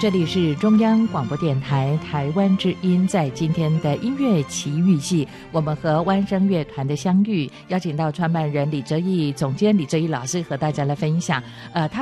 这里是中央广播电台台湾之音，在今天的音乐奇遇记，我们和湾声乐团的相遇，邀请到创办人李哲毅、总监李哲毅老师和大家来分享他